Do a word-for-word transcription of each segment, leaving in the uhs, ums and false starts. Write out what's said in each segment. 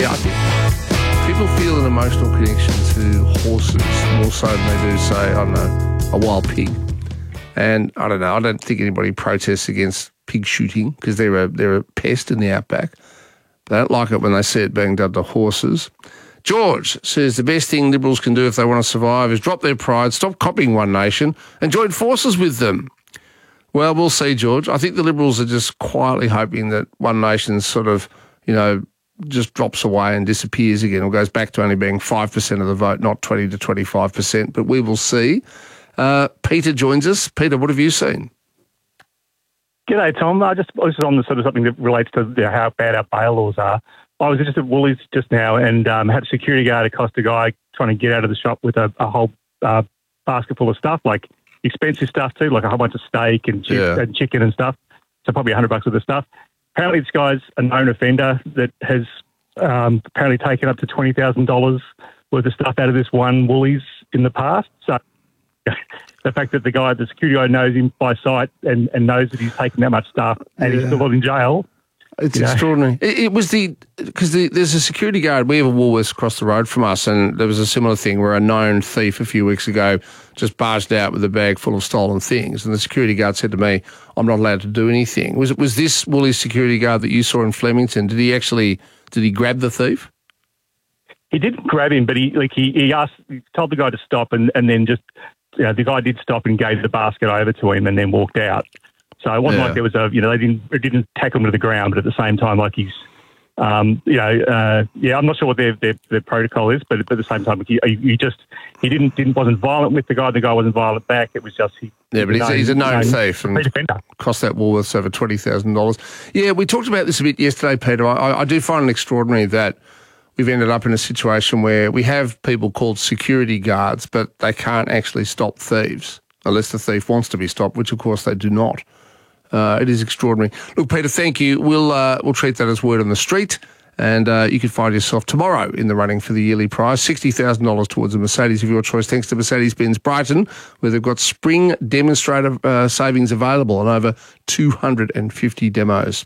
Yeah, I think people feel an emotional connection to horses more so than they do, say, I don't know, a wild pig. And I don't know, I don't think anybody protests against pig shooting because they're a, they're a pest in the outback. They don't like it when they see it being done to horses. George says the best thing Liberals can do if they want to survive is drop their pride, stop copying One Nation and join forces with them. Well, we'll see, George. I think the Liberals are just quietly hoping that One Nation sort of, you know, just drops away and disappears again or goes back to only being five percent of the vote, not twenty to twenty-five percent. But we will see. Uh, Peter joins us. Peter, what have you seen? G'day, Tom. I just I was on the sort of something that relates to you know, how bad our bail laws are. I was just at Woolies just now and um, had a security guard accost a guy trying to get out of the shop with a, a whole uh, basket full of stuff, like expensive stuff too, like a whole bunch of steak and, chi- Yeah. and chicken and stuff. So probably a hundred bucks worth of stuff. Apparently this guy's a known offender that has um, apparently taken up to twenty thousand dollars worth of stuff out of this one Woolies in the past. So the fact that the guy, the security guy knows him by sight and, and knows that he's taken that much stuff and Yeah. he's still not in jail. It's Yeah. extraordinary. It, it was the, because the, there's a security guard, we have a Woolworths across the road from us, and there was a similar thing where a known thief a few weeks ago just barged out with a bag full of stolen things, and the security guard said to me, I'm not allowed to do anything. Was it was this Woolies security guard that you saw in Flemington? Did he actually, did he grab the thief? He didn't grab him, but he like he, he asked, he told the guy to stop, and, and then just, you know, the guy did stop and gave the basket over to him, and then walked out. So it wasn't Yeah. like there was a, you know, they didn't it didn't tackle him to the ground, but at the same time, like he's, um, you know, uh, yeah, I'm not sure what their their, their protocol is, but, but at the same time, like he, he just he didn't didn't wasn't violent with the guy. The guy wasn't violent back. It was just he. Yeah, but he's, he's a known thief and repeat offender. cost that Woolworths over twenty thousand dollars. Yeah, we talked about this a bit yesterday, Peter. I, I do find it extraordinary that we've ended up in a situation where we have people called security guards, but they can't actually stop thieves unless the thief wants to be stopped, which of course they do not. Uh, it is extraordinary. Look, Peter, thank you. We'll uh, we'll treat that as word on the street, and uh, you could find yourself tomorrow in the running for the yearly prize, sixty thousand dollars towards a Mercedes of your choice, thanks to Mercedes-Benz Brighton, where they've got spring demonstrator uh, savings available on over two hundred fifty demos.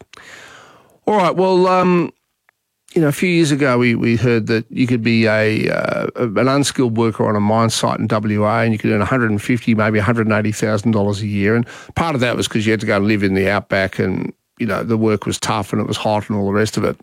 All right, well, um, you know, a few years ago we, we heard that you could be a uh, an unskilled worker on a mine site in W A and you could earn one hundred fifty thousand dollars, maybe one hundred eighty thousand dollars a year. And part of that was because you had to go and live in the outback and, you know, the work was tough and it was hot and all the rest of it.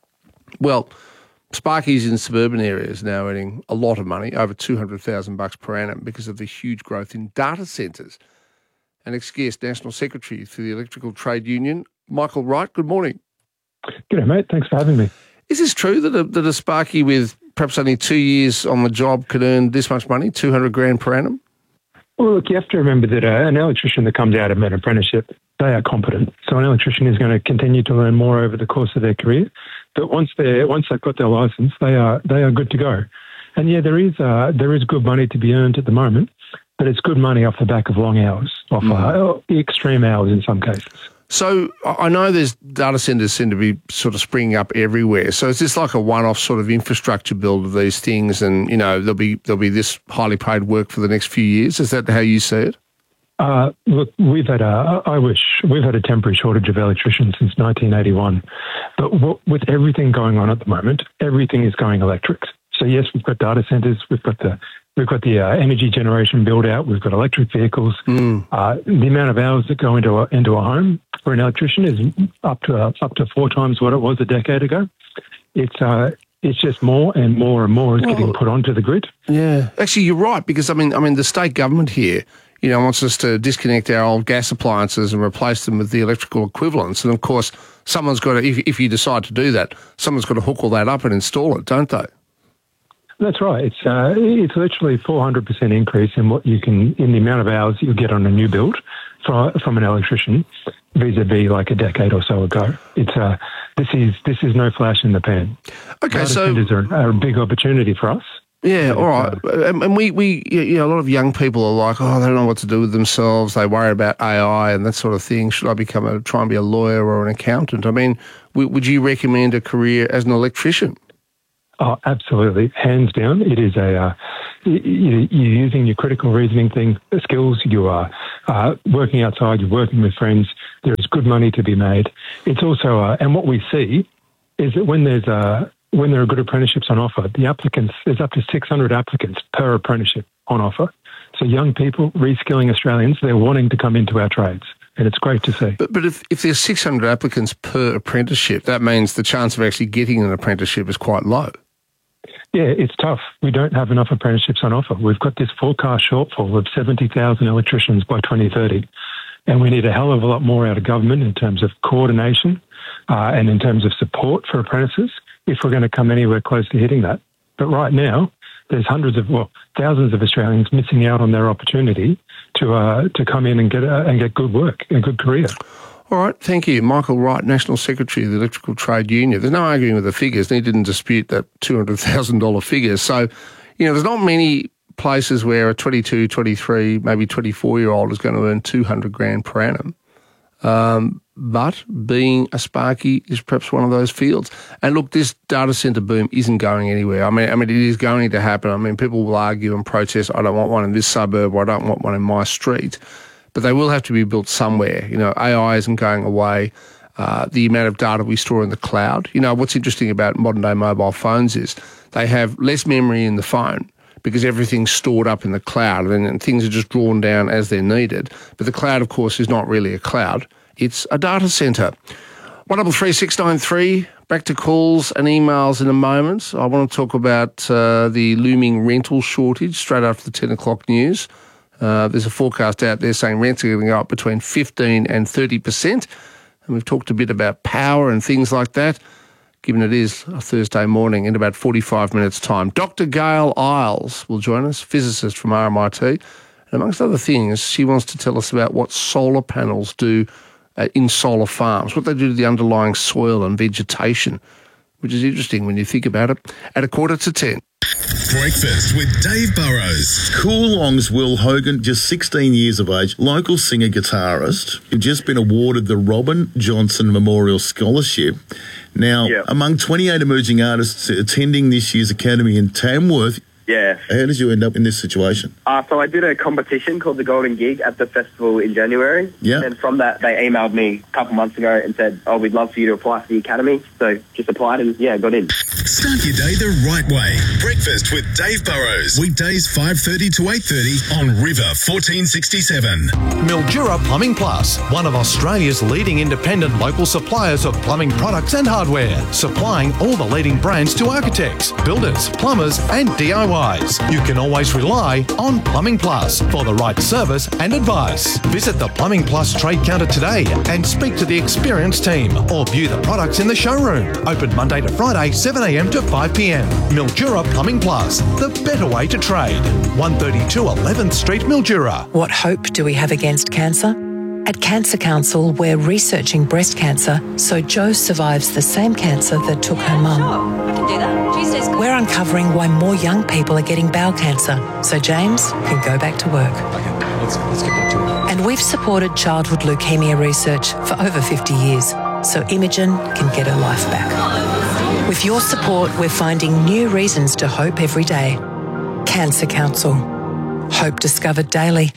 Well, Sparkies in suburban areas now earning a lot of money, over two hundred thousand bucks per annum, because of the huge growth in data centres. And ex-guest National Secretary for the Electrical Trade Union, Michael Wright, good morning. G'day, mate. Thanks for having me. Is this true that a, that a Sparky with perhaps only two years on the job could earn this much money, two hundred grand per annum? Well, look, you have to remember that uh, an electrician that comes out of an apprenticeship, they are competent. So an electrician is going to continue to learn more over the course of their career. But once they're once they've got their license, they are they are good to go. And yeah, there is uh, there is good money to be earned at the moment, but it's good money off the back of long hours, off mm. uh, extreme hours in some cases. So I know there's data centres seem to be sort of springing up everywhere. So is this like a one-off sort of infrastructure build of these things, and you know there'll be there'll be this highly paid work for the next few years? Is that how you see it? Uh, look, we've had a, I wish, we've had a temporary shortage of electricians since nineteen eighty-one. But w- with everything going on at the moment, everything is going electric. So yes, we've got data centres, we've got the we've got the uh, energy generation build out, we've got electric vehicles. Mm. Uh, the amount of hours that go into a, into a home for an electrician is up to uh, up to four times what it was a decade ago. It's uh, it's just more and more and more is well, getting put onto the grid. Yeah, actually, you're right, because I mean, I mean, the state government here, you know, wants us to disconnect our old gas appliances and replace them with the electrical equivalents. And of course, someone's got to, if, if you decide to do that, someone's got to hook all that up and install it, don't they? That's right. It's uh, it's literally four hundred percent increase in what you can, in the amount of hours you get on a new build from, from an electrician vis-a-vis like a decade or so ago. It's uh, this is this is no flash in the pan. Okay, Data so centers are, are a big opportunity for us. Yeah, all right. And, and we, we, you know, a lot of young people are like, oh, they don't know what to do with themselves. They worry about A I and that sort of thing. Should I become a, try and be a lawyer or an accountant? I mean, w- would you recommend a career as an electrician? Oh, absolutely. Hands down. It is a, uh, you, you're using your critical reasoning thing, skills. You are uh, working outside, you're working with friends. There is good money to be made. It's also, uh, and what we see is that when there's a, when there are good apprenticeships on offer, the applicants, there's up to six hundred applicants per apprenticeship on offer. So young people, reskilling Australians, they're wanting to come into our trades. And it's great to see. But, but if, if there's six hundred applicants per apprenticeship, that means the chance of actually getting an apprenticeship is quite low. Yeah, it's tough. We don't have enough apprenticeships on offer. We've got this forecast shortfall of seventy thousand electricians by twenty thirty. And we need a hell of a lot more out of government in terms of coordination uh, and in terms of support for apprentices if we're going to come anywhere close to hitting that. But right now, there's hundreds of, well, thousands of Australians missing out on their opportunity to uh, to come in and get uh, and get good work, a good career. All right, thank you. Michael Wright, National Secretary of the Electrical Trade Union. There's no arguing with the figures. He didn't dispute that two hundred thousand dollars figure. So, you know, there's not many places where a twenty-two, twenty-three, maybe twenty-four-year-old is going to earn two hundred grand per annum. Um, but being a Sparky is perhaps one of those fields. And look, this data centre boom isn't going anywhere. I mean, I mean, it is going to happen. I mean, people will argue and protest, I don't want one in this suburb, or I don't want one in my street. But they will have to be built somewhere. You know, A I isn't going away. Uh, the amount of data we store in the cloud. You know, what's interesting about modern-day mobile phones is they have less memory in the phone because everything's stored up in the cloud and, and things are just drawn down as they're needed. But the cloud, of course, is not really a cloud. It's a data centre. one double three six nine three, back to calls and emails in a moment. I want to talk about uh, the looming rental shortage straight after the ten o'clock news. Uh, there's a forecast out there saying rents are going to go up between fifteen and thirty percent. And we've talked a bit about power and things like that, given it is a Thursday morning in about forty-five minutes' time. Doctor Gail Isles will join us, physicist from R M I T. And amongst other things, she wants to tell us about what solar panels do uh, in solar farms, what they do to the underlying soil and vegetation, which is interesting when you think about it, at a quarter to ten. Breakfast with Dave Burrows. Coolong's Will Hogan, just sixteen years of age, local singer-guitarist, who'd just been awarded the Robin Johnson Memorial Scholarship. Now, yep. among twenty-eight emerging artists attending this year's Academy in Tamworth, yeah. How did you end up in this situation? Uh, so I did a competition called the Golden Gig at the festival in January. Yeah. And from that, they emailed me a couple months ago and said, oh, we'd love for you to apply for the Academy. So just applied and, yeah, got in. Start your day the right way. Breakfast with Dave Burrows. Weekdays five thirty to eight thirty on River fourteen sixty-seven. Mildura Plumbing Plus, one of Australia's leading independent local suppliers of plumbing products and hardware, supplying all the leading brands to architects, builders, plumbers and D I Ys. You can always rely on Plumbing Plus for the right service and advice. Visit the Plumbing Plus trade counter today and speak to the experienced team or view the products in the showroom. Open Monday to Friday, seven a.m. to five p.m. Mildura Plumbing Plus, the better way to trade. one thirty-two eleventh Street, Mildura. What hope do we have against cancer? At Cancer Council, we're researching breast cancer so Jo survives the same cancer that took her mum. Sure, I can do that. Tuesday's good. We're uncovering why more young people are getting bowel cancer so James can go back to work. Okay, let's, let's get back to it. And we've supported childhood leukemia research for over fifty years so Imogen can get her life back. With your support, we're finding new reasons to hope every day. Cancer Council. Hope discovered daily.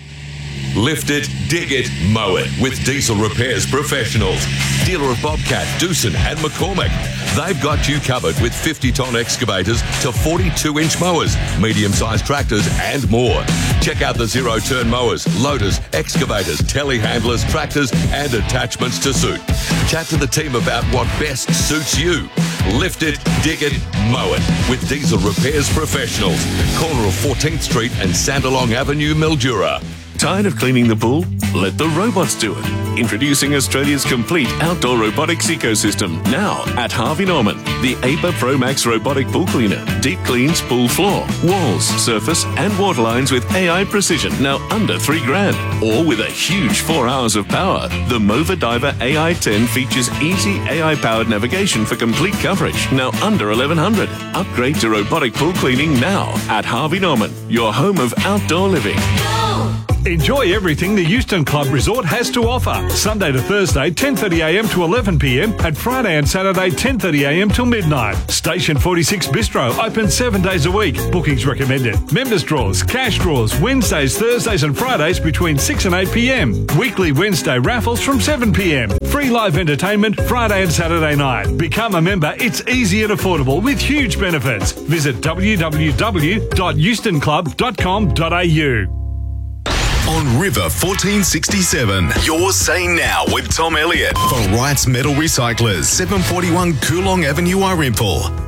Lift it, dig it, mow it with Diesel Repairs Professionals. Dealer of Bobcat, Doosan and McCormick. They've got you covered with fifty-tonne excavators to forty-two inch mowers, medium-sized tractors and more. Check out the zero-turn mowers, loaders, excavators, telehandlers, tractors and attachments to suit. Chat to the team about what best suits you. Lift it, dig it, mow it with Diesel Repairs Professionals. Corner of fourteenth Street and Sandalong Avenue, Mildura. Tired of cleaning the pool? Let the robots do it. Introducing Australia's complete outdoor robotics ecosystem. Now at Harvey Norman. The A P A Pro Max robotic pool cleaner. Deep cleans pool floor, walls, surface and water lines with A I precision. Now under three grand. Or with a huge four hours of power. The Mova Diver A I ten features easy A I-powered navigation for complete coverage. Now under eleven hundred. Upgrade to robotic pool cleaning now at Harvey Norman. Your home of outdoor living. Go! Enjoy everything the Euston Club Resort has to offer. Sunday to Thursday, ten thirty a m to eleven p m, and Friday and Saturday, ten thirty a m till midnight. Station forty-six Bistro, open seven days a week. Bookings recommended. Members draws, cash draws, Wednesdays, Thursdays and Fridays between six and eight p m. Weekly Wednesday raffles from seven p m. Free live entertainment Friday and Saturday night. Become a member. It's easy and affordable with huge benefits. Visit w w w dot euston club dot com dot a u. On River fourteen sixty-seven, you're saying now with Tom Elliott for Wright's Metal Recyclers, seven forty-one Coolong Avenue, Irimple.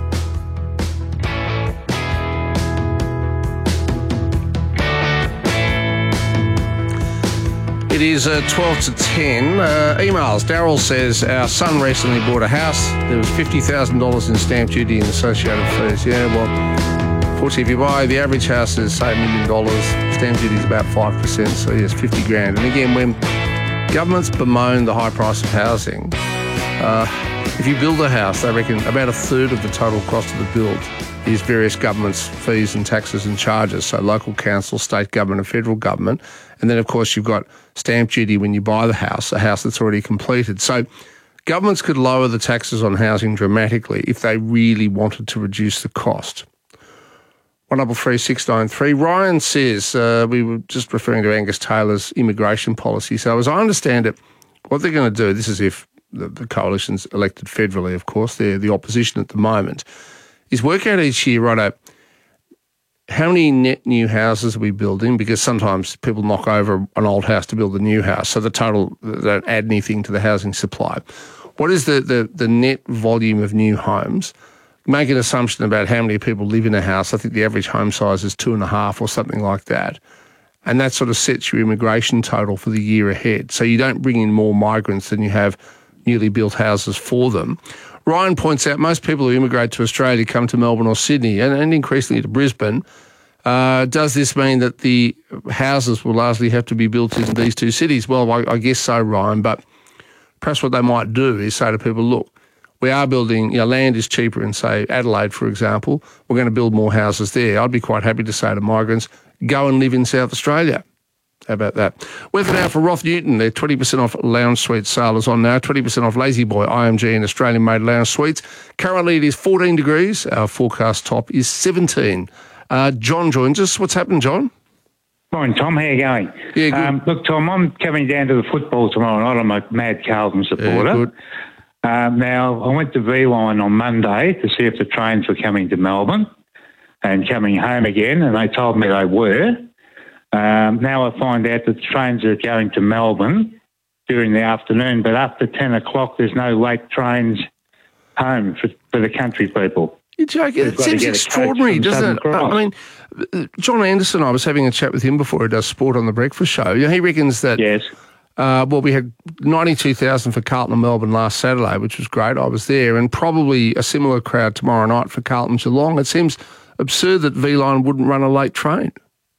It is uh, twelve to ten. Uh, emails. Daryl says, our son recently bought a house. There was fifty thousand dollars in stamp duty and associated fees. Yeah, well, fortunately, if you buy the average house is, say, a million dollars, stamp duty is about five percent, so yes, fifty grand. And again, when governments bemoan the high price of housing, uh, if you build a house, they reckon about a third of the total cost of the build is various governments' fees and taxes and charges, so local council, state government and federal government. And then, of course, you've got stamp duty when you buy the house, a house that's already completed. So governments could lower the taxes on housing dramatically if they really wanted to reduce the cost. one double three six nine three. Ryan says, uh, we were just referring to Angus Taylor's immigration policy. So as I understand it, what they're going to do, this is if the, the coalition's elected federally, of course, they're the opposition at the moment, is work out each year, righto, how many net new houses are we building? Because sometimes people knock over an old house to build a new house, so the total, they don't add anything to the housing supply. What is the, the, the net volume of new homes? Make an assumption about how many people live in a house. I think the average home size is two and a half or something like that. And that sort of sets your immigration total for the year ahead. So you don't bring in more migrants than you have newly built houses for them. Ryan points out most people who immigrate to Australia come to Melbourne or Sydney and, and increasingly to Brisbane. Uh, does this mean that the houses will largely have to be built in these two cities? Well, I, I guess so, Ryan, but perhaps what they might do is say to people, look, we are building, you know, land is cheaper in, say, Adelaide, for example. We're going to build more houses there. I'd be quite happy to say to migrants, go and live in South Australia. How about that? Weather now for Roth Newton. They're twenty percent off lounge suite sale is on now. twenty percent off Lazy Boy, I M G and Australian-made lounge suites. Currently it is fourteen degrees. Our forecast top is seventeen. Uh, John joins us. What's happened, John? Morning, Tom. How are you going? Yeah, good. Um, look, Tom, I'm coming down to the football tomorrow night. I'm a mad Carlton supporter. Yeah, good. Um, now, I went to V-Line on Monday to see if the trains were coming to Melbourne and coming home again, and they told me they were. Um, now I find out that the trains are going to Melbourne during the afternoon, but after ten o'clock there's no late trains home for, for the country people. You're joking. It seems extraordinary, doesn't it? I mean, John Anderson, I was having a chat with him before, he does sport on the breakfast show. You know, he reckons that, yes. uh, well, we had ninety-two thousand for Carlton and Melbourne last Saturday, which was great. I was there, and probably a similar crowd tomorrow night for Carlton Geelong. It seems absurd that V-Line wouldn't run a late train.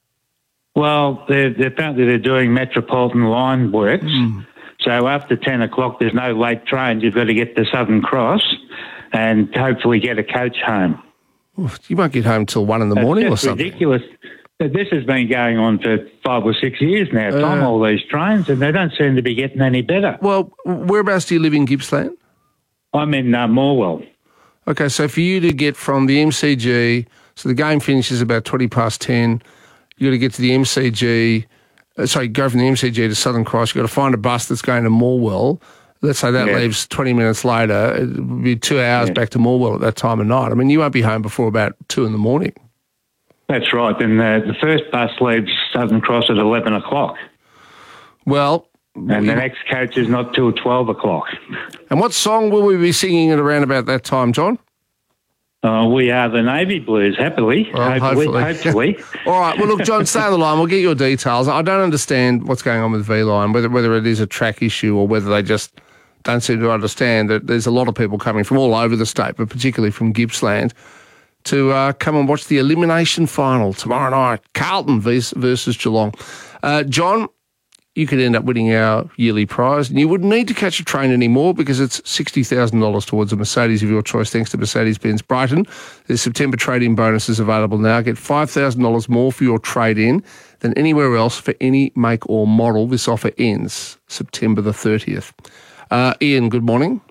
Well, they're, they're, apparently they're doing Metropolitan line works. Mm. So after ten o'clock, there's no late trains. You've got to get to Southern Cross and hopefully get a coach home. You won't get home till one in the That's morning or just something. Ridiculous. This has been going on for five or six years now, Tom, Uh, all these trains, and they don't seem to be getting any better. Well, whereabouts do you live in Gippsland? I'm in uh, Morwell. Okay, so for you to get from the M C G, so the game finishes about twenty past ten, you got to get to the M C G, uh, sorry, go from the M C G to Southern Cross, you've got to find a bus that's going to Morwell. Let's say that Yeah. leaves twenty minutes later, it would be two hours Yeah. back to Morwell at that time of night. I mean, you won't be home before about two in the morning. That's right, and uh, the first bus leaves Southern Cross at eleven o'clock. Well... And the next coach is not till twelve o'clock. And what song will we be singing at around about that time, John? Uh, we are the Navy Blues, happily. Well, hopefully. hopefully. hopefully. All right. Well, look, John, stay on the line. We'll get your details. I don't understand what's going on with V-Line, whether whether it is a track issue or whether they just don't seem to understand that there's a lot of people coming from all over the state, but particularly from Gippsland, to uh, come and watch the elimination final tomorrow night, Carlton versus Geelong. Uh, John, you could end up winning our yearly prize, and you wouldn't need to catch a train anymore because it's sixty thousand dollars towards a Mercedes of your choice thanks to Mercedes-Benz Brighton. There's September trade-in bonuses available now. Get five thousand dollars more for your trade-in. than anywhere else for any make or model. This offer ends September the thirtieth. Uh, Ian, good morning.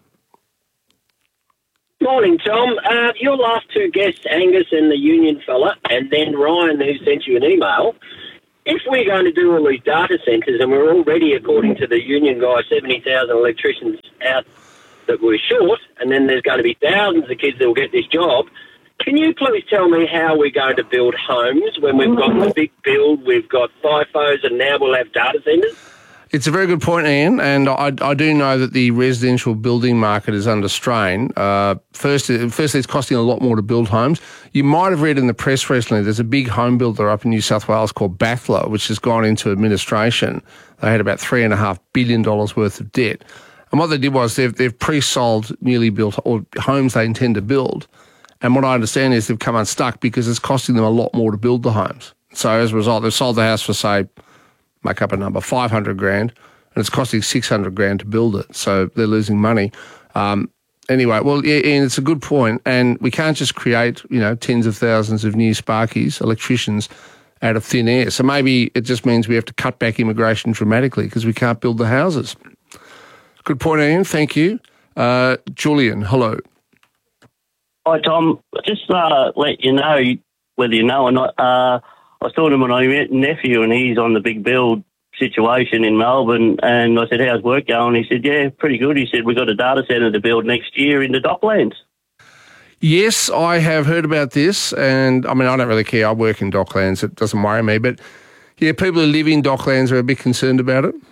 Morning, Tom. Uh, your last two guests, Angus and the union fella, and then Ryan, who sent you an email. If we're going to do all these data centres, and we're already, according to the union guy, seventy thousand electricians out that we're short, and then there's going to be thousands of kids that will get this job, can you please tell me how we're going to build homes when we've got the big build, we've got FIFOs, and now we'll have data centres? It's a very good point, Ian, and I, I do know that the residential building market is under strain. Uh, first, firstly, it's costing a lot more to build homes. You might have read in the press recently, there's a big home builder up in New South Wales called Bathler, which has gone into administration. They had about three and a half billion dollars worth of debt. And what they did was they've, they've pre-sold newly built or homes they intend to build. And what I understand is they've come unstuck because it's costing them a lot more to build the homes. So as a result, they've sold the house for, say, make up a number, five hundred grand, and it's costing six hundred grand to build it. So they're losing money. Um, anyway, well, yeah, Ian, it's a good point, and we can't just create, you know, tens of thousands of new Sparkies, electricians, out of thin air. So maybe it just means we have to cut back immigration dramatically because we can't build the houses. Good point, Ian. Thank you. Uh, Julian, hello. Hi, Tom. Just uh, let you know, whether you know or not, uh, I was talking to my nephew and he's on the big build situation in Melbourne, and I said, how's work going? He said, yeah, pretty good. He said, we've got a data centre to build next year in the Docklands. Yes, I have heard about this, and I mean, I don't really care. I work in Docklands. It doesn't worry me. But, yeah, people who live in Docklands are a bit concerned about it.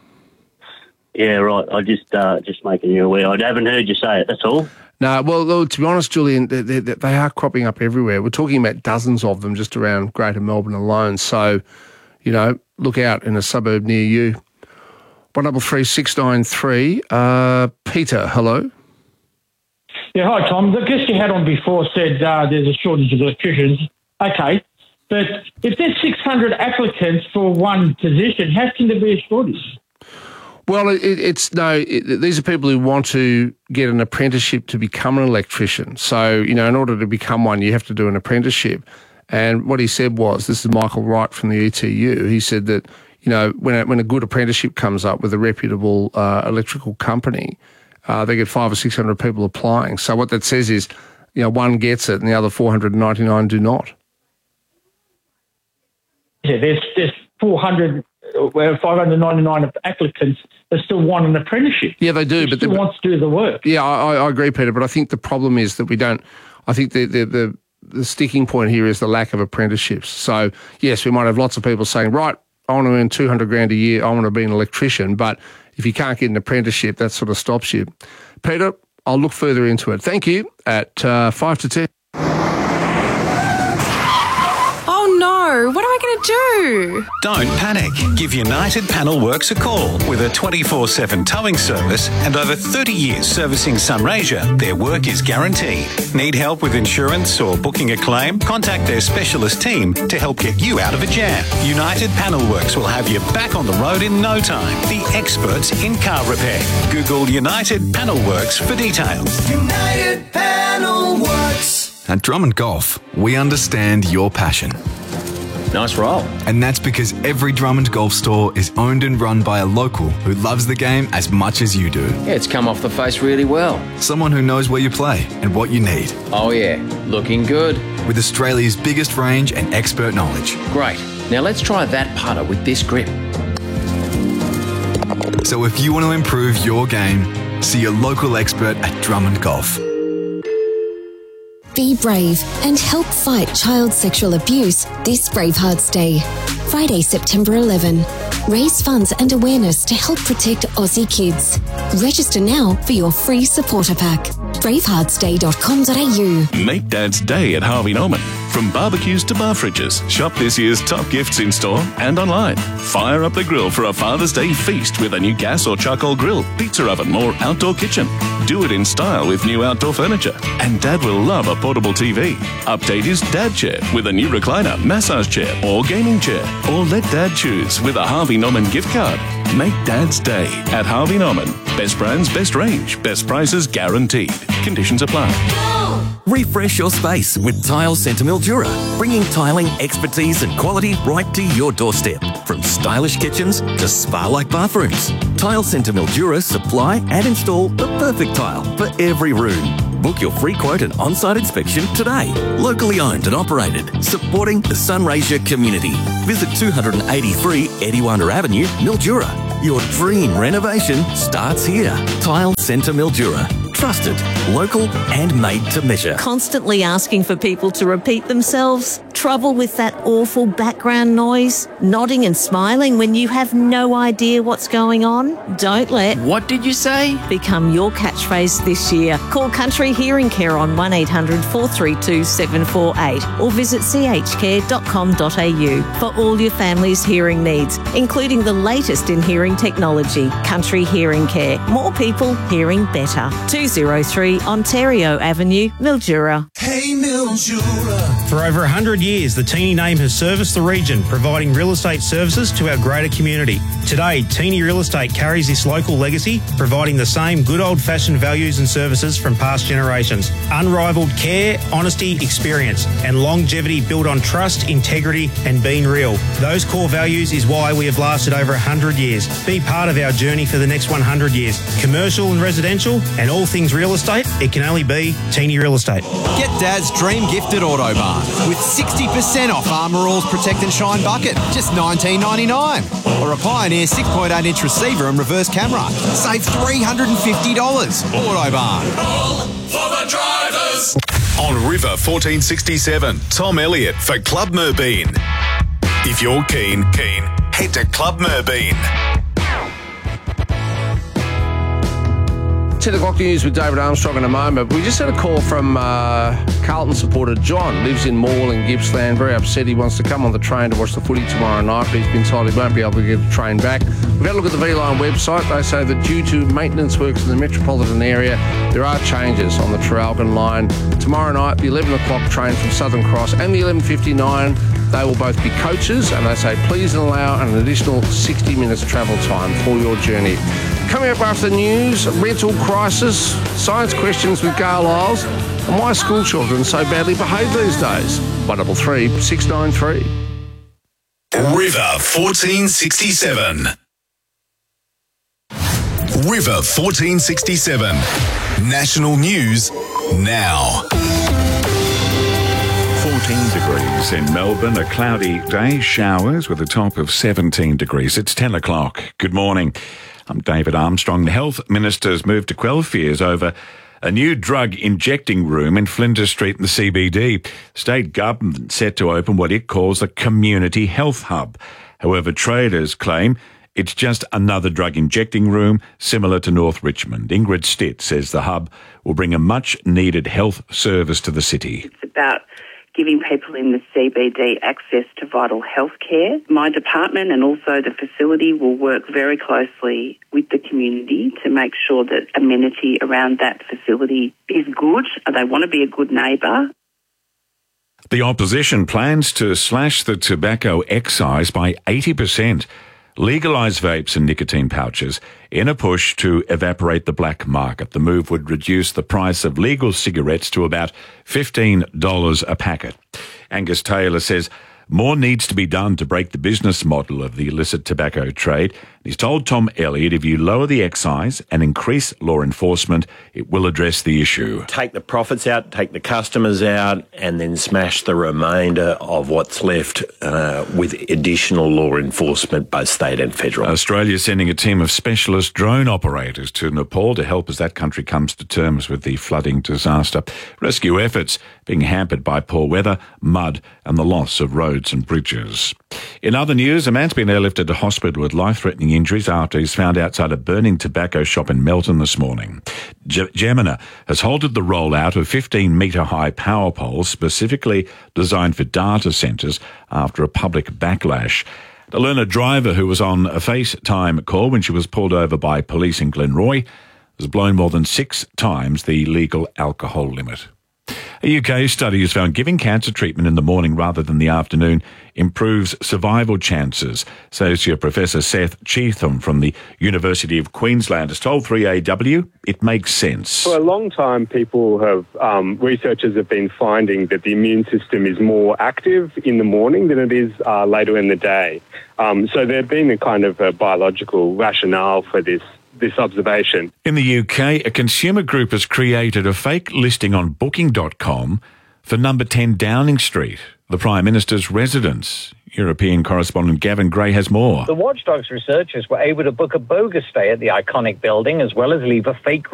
Yeah, right. I just uh, just making you aware. I haven't heard you say it, that's all. No, well, to be honest, Julian, they, they, they are cropping up everywhere. We're talking about dozens of them just around Greater Melbourne alone. So, you know, look out in a suburb near you. one double three six nine three. Uh, Peter, hello. Yeah, hi, Tom. The guest you had on before said uh, there's a shortage of electricians. Okay, but if there's six hundred applicants for one position, how can there be a shortage? Well, it, it's no. It, these are people who want to get an apprenticeship to become an electrician. So, you know, in order to become one, you have to do an apprenticeship. And what he said was, this is Michael Wright from the E T U. He said that, you know, when a, when a good apprenticeship comes up with a reputable uh, electrical company, uh, they get five or six hundred people applying. So what that says is, you know, one gets it and the other four hundred ninety-nine do not. Yeah, there's there's four hundred. Where five hundred ninety-nine applicants that still want an apprenticeship. Yeah, they do, they but still they wants to do the work. Yeah, I, I agree, Peter. But I think the problem is that we don't. I think the, the the the sticking point here is the lack of apprenticeships. So yes, we might have lots of people saying, right, I want to earn two hundred grand a year. I want to be an electrician. But if you can't get an apprenticeship, that sort of stops you. Peter, I'll look further into it. Thank you. At uh, five to ten. Oh no! What am I going to do? Don't panic. Give United Panel Works a call. With a twenty-four seven towing service and over thirty years servicing Sunraysia, their work is guaranteed. Need help with insurance or booking a claim? Contact their specialist team to help get you out of a jam. United Panel Works will have you back on the road in no time. The experts in car repair. Google United Panel Works for details. United Panel Works. At Drummond Golf, we understand your passion. Nice roll. And that's because every Drummond Golf store is owned and run by a local who loves the game as much as you do. Yeah, it's come off the face really well. Someone who knows where you play and what you need. Oh yeah, looking good. With Australia's biggest range and expert knowledge. Great. Now let's try that putter with this grip. So if you want to improve your game, see your local expert at Drummond Golf. Be brave and help fight child sexual abuse this Bravehearts Day. Friday, September eleventh. Raise funds and awareness to help protect Aussie kids. Register now for your free supporter pack. bravehearts day dot com dot a u. Make Dad's Day at Harvey Norman. From barbecues to bar fridges, shop this year's top gifts in store and online. Fire up the grill for a Father's Day feast with a new gas or charcoal grill, pizza oven or outdoor kitchen. Do it in style with new outdoor furniture. And Dad will love a portable T V. Update his Dad chair with a new recliner, massage chair or gaming chair. Or let Dad choose with a Harvey Norman gift card. Make Dad's Day at Harvey Norman. Best brands, best range, best prices guaranteed. Conditions apply. Go! Refresh your space with Tile Centre Mildura, bringing tiling expertise and quality right to your doorstep. From stylish kitchens to spa-like bathrooms, Tile Centre Mildura supply and install the perfect tile for every room. Book your free quote and on-site inspection today. Locally owned and operated, supporting the Sunraysia community. Visit two eighty-three Ediwanda Avenue, Mildura. Your dream renovation starts here. Tile Centre Mildura. Trusted, local and made to measure. Constantly asking for people to repeat themselves? Trouble with that awful background noise? Nodding and smiling when you have no idea what's going on? Don't let What did you say? become your catchphrase this year. Call Country Hearing Care on one eight hundred four three two seven four eight or visit c h care dot com dot a u for all your family's hearing needs, including the latest in hearing technology. Country Hearing Care. More people hearing better. two oh three Ontario Avenue, Mildura. Hey Mildura. For over one hundred years, the Teeny name has serviced the region, providing real estate services to our greater community. Today, Teeny Real Estate carries this local legacy, providing the same good old-fashioned values and services from past generations. Unrivaled care, honesty, experience, and longevity built on trust, integrity, and being real. Those core values is why we have lasted over one hundred years. Be part of our journey for the next one hundred years. Commercial and residential, and all things real estate, it can only be Teeny Real Estate. Get Dad's dream gift at Autobarn with sixty percent off Armour All's Protect and Shine bucket, just nineteen ninety-nine. Or a Pioneer six point eight inch receiver and reverse camera. Save three hundred fifty dollars. Autobarn. All for the drivers. On River fourteen sixty-seven, Tom Elliott for Club Merbeen. If you're keen, keen, head to Club Merbeen. ten o'clock news with David Armstrong in a moment. We just had a call from uh, Carlton supporter John, lives in Morwell in Gippsland, very upset. He wants to come on the train to watch the footy tomorrow night, but he's been told he won't be able to get the train back. We've had a look at the V-Line website. They say that due to maintenance works in the metropolitan area, there are changes on the Traralgon line. Tomorrow night, the eleven o'clock train from Southern Cross and the eleven fifty-nine, they will both be coaches, and they say please allow an additional sixty minutes travel time for your journey. Coming up after the news, rental crisis, science questions with Gail Isles, and why school children so badly behave these days. one double three six nine three. River fourteen sixty-seven. River fourteen sixty-seven. National news now. fourteen degrees in Melbourne, a cloudy day, showers with a top of seventeen degrees. It's ten o'clock. Good morning. I'm David Armstrong. The Health Minister's moved to quell fears over a new drug injecting room in Flinders Street in the C B D. State government set to open what it calls a community health hub. However, traders claim it's just another drug injecting room similar to North Richmond. Ingrid Stitt says the hub will bring a much-needed health service to the city. It's about giving people in the C B D access to vital health care. My department and also the facility will work very closely with the community to make sure that amenity around that facility is good. They want to be a good neighbour. The opposition plans to slash the tobacco excise by eighty percent. Legalise vapes and nicotine pouches in a push to evaporate the black market. The move would reduce the price of legal cigarettes to about fifteen dollars a packet. Angus Taylor says more needs to be done to break the business model of the illicit tobacco trade. He's told Tom Elliott if you lower the excise and increase law enforcement, it will address the issue. Take the profits out, take the customers out, and then smash the remainder of what's left uh, with additional law enforcement, both state and federal. Australia sending a team of specialist drone operators to Nepal to help as that country comes to terms with the flooding disaster. Rescue efforts being hampered by poor weather, mud, and the loss of roads and bridges. In other news, a man's been airlifted to hospital with life-threatening injuries after he's found outside a burning tobacco shop in Melton this morning. Ge- Gemina has halted the rollout of fifteen metre high power poles specifically designed for data centres after a public backlash. To learn a driver who was on a FaceTime call when she was pulled over by police in Glenroy has blown more than six times the legal alcohol limit. A U K study has found giving cancer treatment in the morning rather than the afternoon improves survival chances. Associate Professor Seth Cheetham from the University of Queensland has told three A W it makes sense. For a long time, people have, um, researchers have been finding that the immune system is more active in the morning than it is uh, later in the day. Um, so there's been a kind of a biological rationale for this this observation. In the U K, a consumer group has created a fake listing on booking dot com for number ten Downing Street, the Prime Minister's residence. European correspondent Gavin Gray has more. The Watchdogs researchers were able to book a bogus stay at the iconic building as well as leave a fake